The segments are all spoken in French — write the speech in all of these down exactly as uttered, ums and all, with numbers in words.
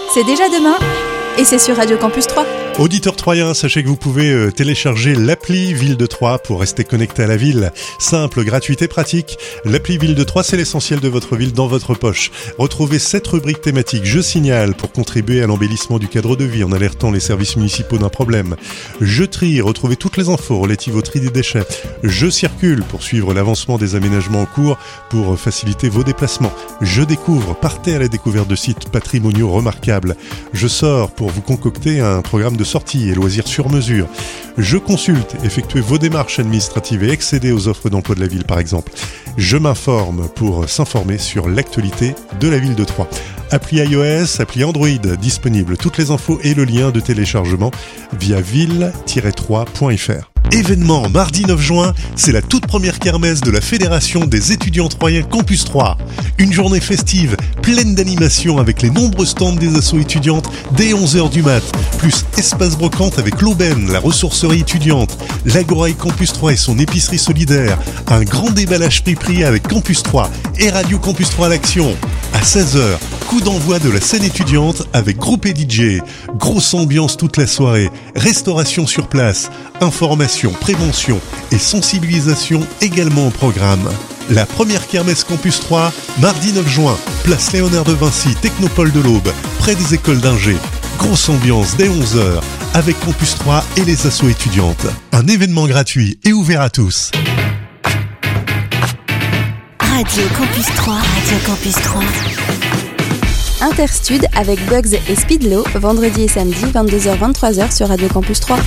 C'est déjà demain et c'est sur Radio Campus trois. Auditeurs troyens, sachez que vous pouvez euh, télécharger l'appli Ville de Troyes pour rester connecté à la ville. Simple, gratuite et pratique. L'appli Ville de Troyes, c'est l'essentiel de votre ville dans votre poche. Retrouvez sept rubriques thématiques. Je signale pour contribuer à l'embellissement du cadre de vie en alertant les services municipaux d'un problème. Je trie, retrouvez toutes les infos relatives au tri des déchets. Je circule pour suivre l'avancement des aménagements en cours pour faciliter vos déplacements. Je découvre, partez à la découverte de sites patrimoniaux remarquables. Je sors pour vous concocter un programme de sorties et loisirs sur mesure. Je consulte, effectuez vos démarches administratives et accédez aux offres d'emploi de la ville par exemple. Je m'informe pour s'informer sur l'actualité de la ville de Troyes. Appli iOS, appli Android disponible. Toutes les infos et le lien de téléchargement via ville tiret troyes point f r. Événement mardi neuf juin, c'est la toute première kermesse de la Fédération des étudiants troyens Campus trois. Une journée festive, pleine d'animation avec les nombreux stands des assos étudiantes dès onze heures du mat, plus espace brocante avec l'aubaine, la ressourcerie étudiante, l'Agora Campus trois et son épicerie solidaire, un grand déballage prix-prix avec Campus trois et Radio Campus trois à l'action. À seize heures, coup d'envoi de la scène étudiante avec groupe et D J. Grosse ambiance toute la soirée, restauration sur place, information, prévention et sensibilisation également au programme. La première kermesse Campus trois, mardi neuf juin, place Léonard de Vinci, Technopole de l'Aube, près des écoles d'ingé. Grosse ambiance dès onze heures avec Campus trois et les assos étudiantes. Un événement gratuit et ouvert à tous. Radio Campus trois, Radio Campus trois. Interstude avec Bugs et Speedlow, vendredi et samedi, vingt-deux heures vingt-trois heures sur Radio Campus trois.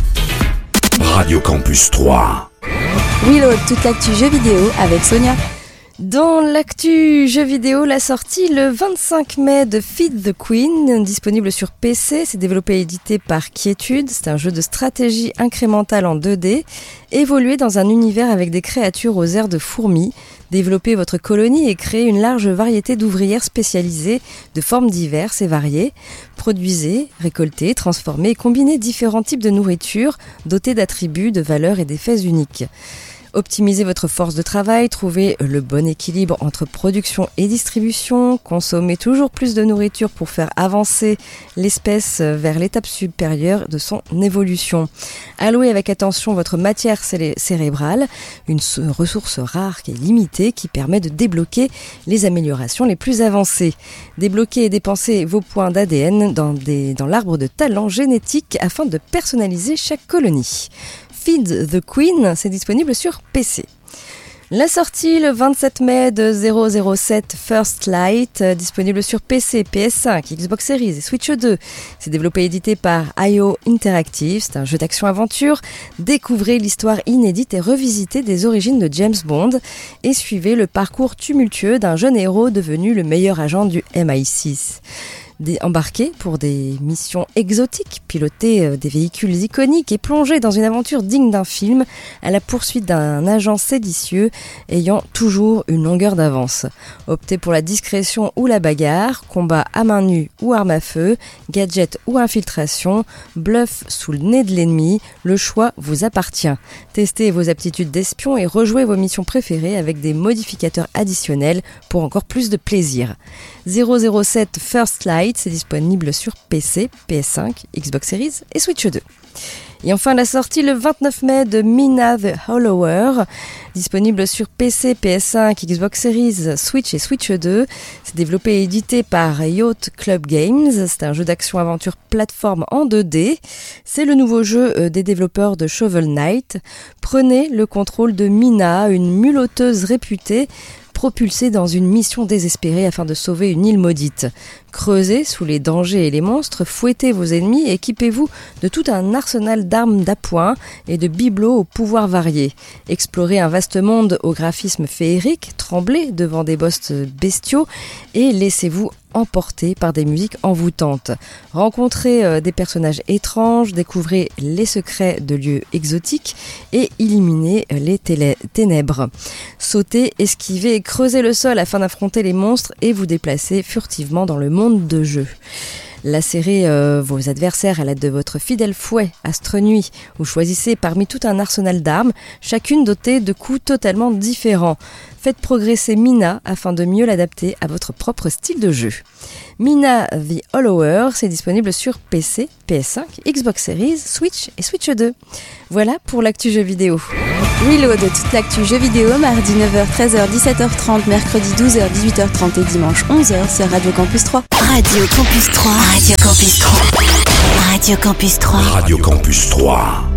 Radio Campus trois. Reload, toute l'actu jeux vidéo avec Sonia. Dans l'actu jeux vidéo, la sortie le vingt-cinq mai de Feed the Queen, disponible sur P C. C'est développé et édité par Quiétude. C'est un jeu de stratégie incrémentale en deux D. Évoluez dans un univers avec des créatures aux airs de fourmis. Développez votre colonie et créez une large variété d'ouvrières spécialisées de formes diverses et variées. Produisez, récoltez, transformez et combinez différents types de nourriture dotés d'attributs, de valeurs et d'effets uniques. Optimisez votre force de travail, trouvez le bon équilibre entre production et distribution, consommez toujours plus de nourriture pour faire avancer l'espèce vers l'étape supérieure de son évolution. Allouez avec attention votre matière céré- cérébrale, une ressource rare et limitée qui permet de débloquer les améliorations les plus avancées. Débloquez et dépensez vos points d'A D N dans, des, dans l'arbre de talent génétique afin de personnaliser chaque colonie. Feed the Queen, c'est disponible sur P C. La sortie le vingt-sept mai de zéro zéro sept First Light, euh, disponible sur P C, P S cinq, Xbox Series et Switch deux. C'est développé et édité par I O Interactive, c'est un jeu d'action-aventure. Découvrez l'histoire inédite et revisitée des origines de James Bond et suivez le parcours tumultueux d'un jeune héros devenu le meilleur agent du M I six. Des embarqués pour des missions exotiques, piloter des véhicules iconiques et plonger dans une aventure digne d'un film à la poursuite d'un agent séditieux ayant toujours une longueur d'avance. Optez pour la discrétion ou la bagarre, combat à main nue ou arme à feu, gadget ou infiltration, bluff sous le nez de l'ennemi, le choix vous appartient. Testez vos aptitudes d'espion et rejouez vos missions préférées avec des modificateurs additionnels pour encore plus de plaisir. zéro zéro sept First Light, c'est disponible sur P C, P S cinq, Xbox Series et Switch deux. Et enfin la sortie le vingt-neuf mai de Mina the Hollower, disponible sur P C, P S cinq, Xbox Series, Switch et Switch deux. C'est développé et édité par Yacht Club Games. C'est un jeu d'action-aventure plateforme en deux D. C'est le nouveau jeu des développeurs de Shovel Knight. Prenez le contrôle de Mina, une mulotteuse réputée, propulsée dans une mission désespérée afin de sauver une île maudite. Creusez sous les dangers et les monstres, fouettez vos ennemis et équipez-vous de tout un arsenal d'armes d'appoint et de bibelots aux pouvoirs variés. Explorez un vaste monde au graphisme féerique, tremblez devant des boss bestiaux et laissez-vous emporter par des musiques envoûtantes. Rencontrez euh, des personnages étranges, découvrez les secrets de lieux exotiques et éliminez les télé- ténèbres. Sautez, esquivez et creusez le sol afin d'affronter les monstres et vous déplacer furtivement dans le monde de jeu. Lacérez euh, vos adversaires à l'aide de votre fidèle fouet Astre Nuit. Vous choisissez parmi tout un arsenal d'armes, chacune dotée de coups totalement différents. Faites progresser Mina afin de mieux l'adapter à votre propre style de jeu. Mina The Hollower, c'est disponible sur P C, P S cinq, Xbox Series, Switch et Switch deux. Voilà pour l'actu jeu vidéo. Reload, toute l'actu jeu vidéo, mardi neuf heures, treize heures, dix-sept heures trente, mercredi douze heures, dix-huit heures trente et dimanche onze heures sur Radio Campus trois. Radio Campus trois. Radio Campus trois. Radio Campus trois. Radio Campus trois.